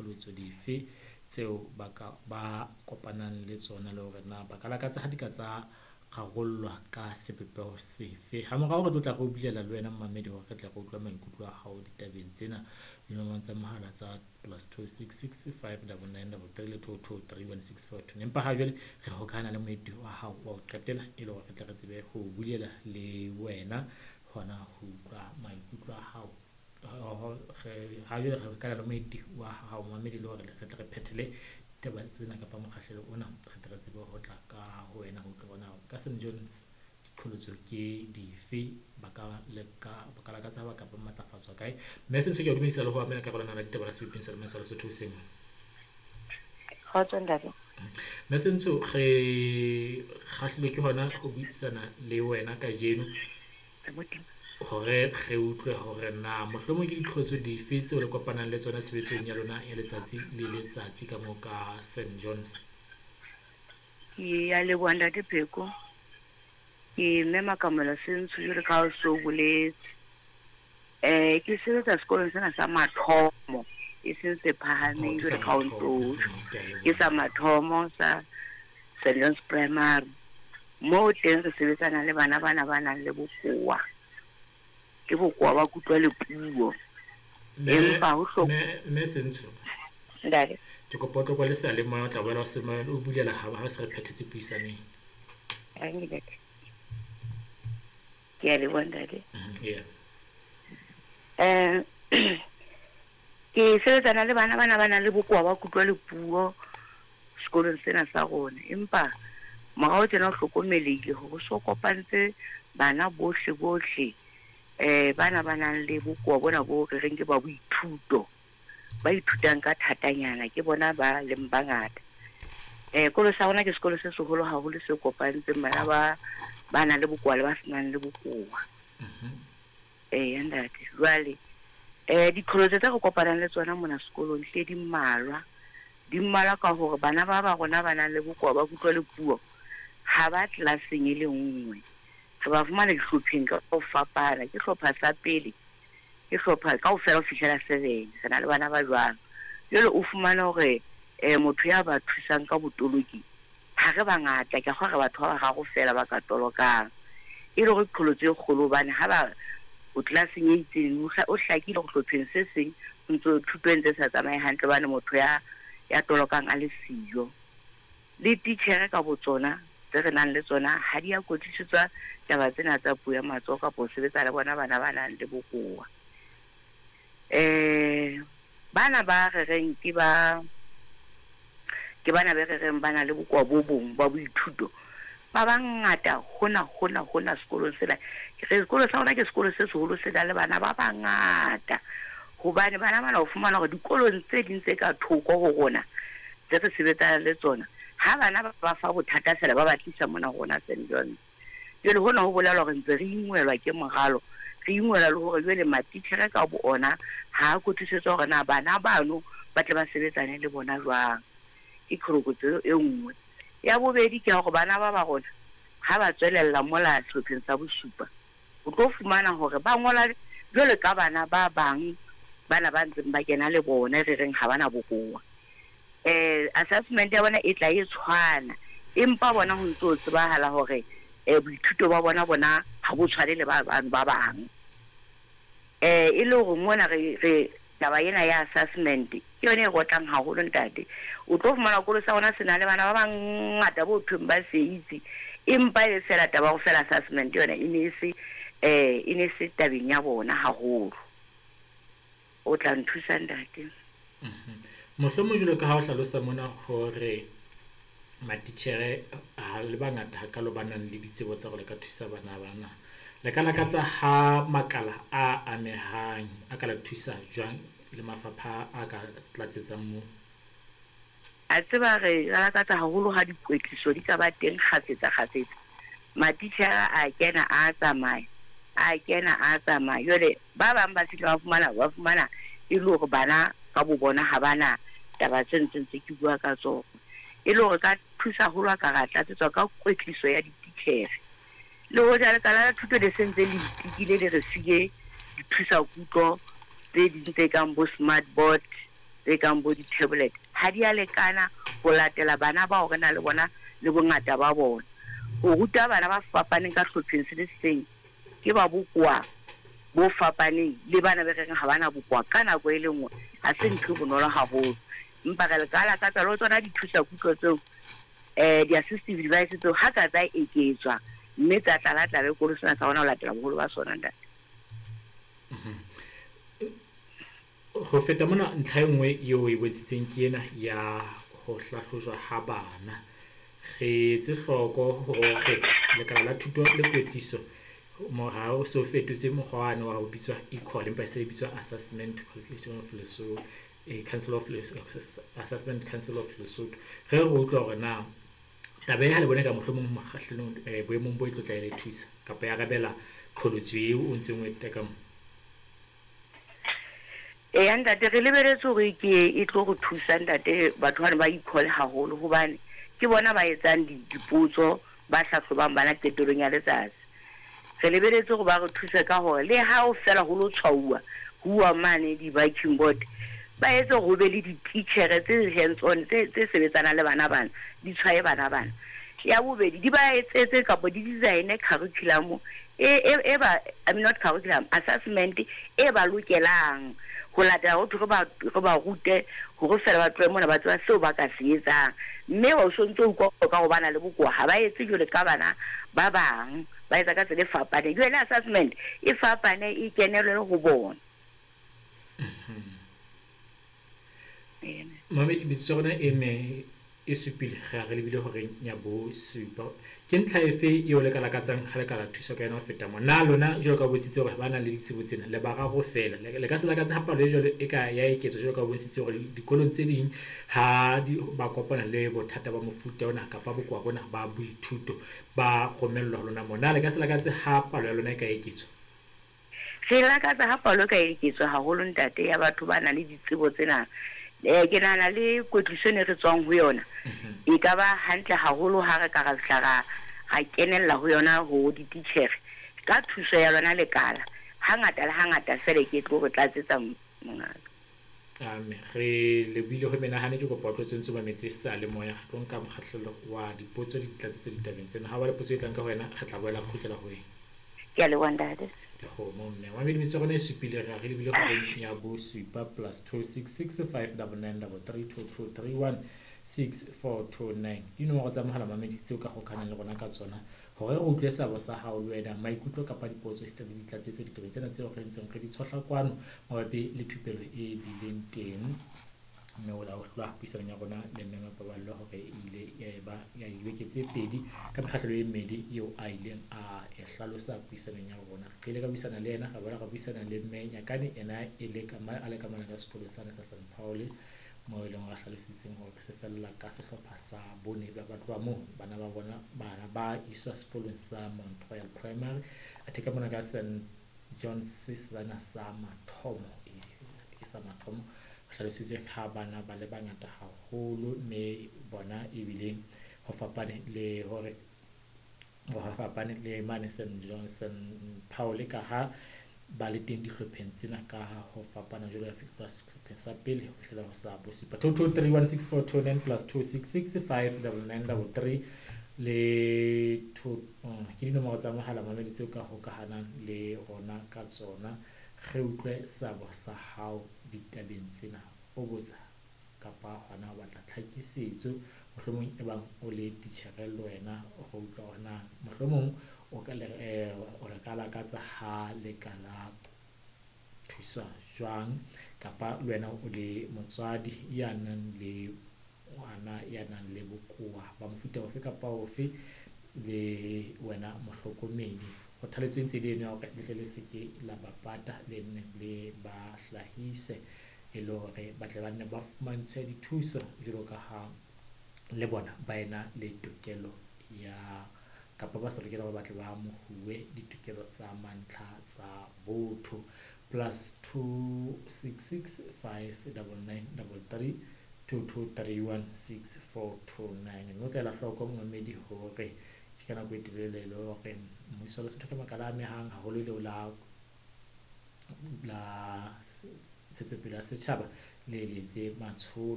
diqholotso dife tseo ba kopanang le tsona le hore na ba ka lakatsa ha di ka tsa rarollwa ka sepepeho sefe. Ha morao re tla go bulela le wena mmamedi hore re tla go utlwa maikutlo a hao ditabeng tsena dinomoro tsa mohala tsa +266 599 le 223 empa ha jwale re hokahana le moeti wa hao wa ho qetela e le hore re tla re tsebe ho bulela le wena hona ho utlwa maikutlo a hao ha jwale re hokahana le moeti wa hao mmamedi le hore re tla re phethele taba tsena kapa mokgahlelo ona re tla re tsebe ho tla ka ho wena ho tlo bona ka St John's diqholotso ke dife ba ka lakatsa ba kapa matlafatswa kae mme se ke a dumedisa le ho amela ka rona la ditaba la sebipeng sa le Lesotho seng kgotso ndase mme se ntso re kgahlile ke hona ho buisana le wena ka jeno hore re utlwe hore na mohlomong ke diqholotso dife tseo le kopanang le tsona tshebetsong ya lona ya letsatsi le letsatsi ka moo ka St John's. Ya le bwanda ke pheko ke mema kamela sentse jure ka o so boletse ke sebetsa sekolong sena sa mathomo e sentse phahameng jure ka o ntso ke sa mathomo sa St John's Primary mo teng re sebetsana le bana le bokoa ke bokoa ba kutlwa le puo empa ho hloka me sentse ndale ke kopotlo kwa le sa le mo tla boela se mo o bulela ha se re phethetse puisaneng a ngileke ke le bondale yeah ke sebetsana le bana le bokoa ba kutlwa le puo sekolong sena sa rona empa morao tjena o hlokomelehile ho so kopantse bana bohle bana le bokoa bona bo re reng ke ba boithuto ba ithutang ka thatanyana ke bona ba leng bangata kolo sa rona ke sekolo se seholo haholo se kopantseng bana le bokoa le ba senang le bokoa ndate jwale diqholotso tse re kopanang le tsona mona sekolong hle di mmalwa ka hore bana ba rona ba nang le bokoa ba kutlwa le puo ha ba tlelaseng e le nngwe re ba fumana dihlopheng ka ho fapana ke hlopha sa pele ke hlopha ka ho fela ho fihlela 7 re na le bana ba jwang jwale o fumana hore motho ya ba thusang ka botoloki ha re bangata ke kgwa re batho ba ga go fela ba ka tolokang e le gore qholotse e kgolo bane ha ba o tlelaseng e itseng o hlakile go hlopheng se seng ntse thutong tse sa tsamaye hantle bane motho ya tolokang a le siyo le teacher ka botsona tse re nang le tsona ha di ya kotisetswa taba tsena tsa puo ya matsoho ka po sebetsa le bona bana ba nang le bokoa bana ba re reng ke bana ba re reng bana le bokoa bo bong ba boithuto ba bangata hona sekolong sena sekolo sa rona ke sekolo se seholo se na le bana ba bangata hobane bana o fumana hore dikolong tse ding tse ka thoko ho rona tse re sebetsang le tsona ha bana ba fa bothata fela ba batlisa mona rona St John's jwale hona ho bolela hore ntse re ingwelwa ke moralo re ingwela le hore jwale matitjhere ka bo ona ha a kotisetswa hore na bana bano ba tle ba sebetsane le bona jwang ke kholokotso e nngwe ya bobedi ke hore bana ba rona ha ba tswelella mola hlopheng sa bosupa o tlo fumana hore ba ngola jwale ka bana ba bang bana ba ntseng ba kena le bona re reng ha bana bokoa assessment ya bona e tla e tshwana empa bona ho ntso tsebahala hore boithuto ba bona ha bo tshwane le ba bang e le hore mona re taba ena ya assessment ke yone e gotlang haholo ntate o tlo fumana kolo sa bona sena le bana ba bangata bo thweng ba seitsi empa e fela taba go fela assessment yona e ne se tabeng ya bona haholo o tla nthusa ntate mohlomong jwalo ka ha o hlalosa mona hore matitjhere ha le bangata ha ka lo banang le ditsebo tsa go le ka thusa bana le ka lakatsa ha makala a amehang a ka la thusa jwang le mafapha a ka tlatsetsang mo a tseba re lakatsa haholo ha dikwetliso di ka ba teng kgafetsa matitjhere a kena a tsamaya jwale ba bang ba fihla ba fumana e le hore bana ka bo bona ha bana taba tse ke bua ka tsona e le hore ka thusa haholo ka tlatsetswa ka kwetliso ya dititjhere le ho jala ka la thuto le sentse le itikile le re file di thusa kutlo tse dintse kang bo smart board tse kang bo di-tablet ha di a lekana ho latela bana bao re na le bona le bongata ba bona. Ho ruta bana ba fapaneng ka hlopheng se le seng ke ba bokoa bo fapaneng le bana ba reng ha bana bokoa ka nako e le nngwe ha se ntho bonolo haholo. Empa re lekala ka tsalo tsona di thusa kutlo tseo di-assistive device tseo ha ka tsa eketswa mme tsa tla be ko sena sa hona ho latela boholo ba sona ntate. Ho feta mona ntlha e nngwe eo e botsitseng ke ena ya ho hlahlojwa ha bana. Re tse hloko hore lekala la thuto le kwetliso morao so fetotse mokgwane wa ho bitswa equal empa se bitswa assessment qualification of Lesotho council of assessment council of Lesotho. Re utlwa hore na taba e ha le bone ka mohlomong makgahlelong boemong bo itlotla ile thusa kapa ya rabela qholotso eo o ntseng o eteka mo. Ntate re lebeletse hore ke e tlo go thusa ntate batho ba equal haholo hobane ke bona ba etsang dipotso ba hlahlobang bana qetellong ya letsatsi. Re lebeletse go ba re thusa ka hore le ha o fela ho lo tshwauwa huwa mane di-viking board ba etse go be le di-teachere tse hands on tse sebetsanang le bana di tshwaye bana. Ya bobedi di ba etsetse kapo di design curriculum not curriculum assessment e ba lokelang ho latela ho re ba rute hore fela ba tloe mona ba tseba seo ba ka se etsang. Mme o sontse o ka go bana le bokoa ha ba etse jole ka bana ba bang ba etsa ka tsela e fapaneng jwale assessment e fapane e kenelwe go bona. Mamedi bitso rona e ne e supile ga re lebile hore nya bo supa ke ntlha efe eo le ka lakatsang ha le ka la thusa ka yena ho feta mona lona jalo ka botsitse hore bana le ditsebo tsena le ba go fela le ka se lakatsa ha palo e jalo e ka ya eketsa jalo ka botsitse hore dikolong tse ding ha di ba kopana le bothata ba mofuta ona kapa bokoa bona ba boithuto ba romellwa lona mona le ka se lakatse ha palo ya lona e ka eketswa. Re lakatsa ha palo ka eketswa haholo ntate ya batho ba na le ditsebo tsena. Ke nana le kwetliso ne re tswang ho yona e ka ba hantle haholo ha re ka ra fihla ga kenella ho yona ho di-teacher ka thuso ya lona lekala hangata le hangata fela ke tlo go tlatsetsa mongaka. Re lebile ho menahane ke kopa tlo tsentse ba metse sa le moya go nka mokgahlelo wa dipotso di tlatsetse ditabeng tsena ha ba le potso e tlang ka wena re tla boela khutlela ho wena. Ke a le wandade go mo mme wa medimi tsone e supile re lebile go ya bo supa +266 599332231 6429 di nomoro tsa mohala mamedi tseo ka go kana le rona ka tsona hore re utlwe sabo sa hao le wena maikutlo kapa dipotso e di tlatsetso ditaba tsena tseo re ntseng re di tshotla kwano mabapi le thupelo e bileng teng mme o la o hlwa puisano ya rona le mme Mapaballo hore ile ya ibeketse pedi ka mekgahlelo e mmedi eo a ileng a e hlalosa puisanong ya rona re ile ka buisana le yena ga bona ga buisana le mme Nyakane ena e le ka mana ka sekolo sa St Paul mo e leng ga hlalositseng hore se fella ka sehlopha sa bone ba batlo mo bana ba bona bana ba iswa sekolong sa Mount Royal Primary a theka mona ka St John's Sisana sa Mathomo e sa Mathomo hlalositse ha bana ba le bangata haholo mme bona e bile ho fapane le hore ho fapane le mane St Johnson Paul ka ha ba le teng dihlopheng tsena ka ho fapana jwale ya fihla sehlopheng sa pele ho fihlela ho sa bo supa 2231642 +266 59933 le ke dinomoro tsa mohala mamedi tseo ka hokahanang le rona ka tsona re utlwe sabo sa hao ditabeng tsena o botsa kapa hona ba tla tlhakisetso mohlomong e bang o le titjherello wena go utlwa hona mohlomong o ka le o re ka lakatsa ha le kala thusa jwang kapa le wena o le motswadi ya nang le ngwana ya nang le bokoa ba mofuta ofe kapa ofe le wena mohlokomedi go thaletseng tse dingwe ya hore le seke la bapata le nne le ba hlahise e le hore ba tle ba nne ba fumantshwe dithuso jwalo ka ha le bona ba ena le tokelo ya kapa ba sa lokela ba batle ba mohuwe ditokelo tsa mantlha tsa botho +266 59933 2231 6429 no tla la hloko mmedi hore ke kana go etelele le hore mmuso le setho ka makala a mehang haholo le la tsetsepela setjhaba le letse matsholo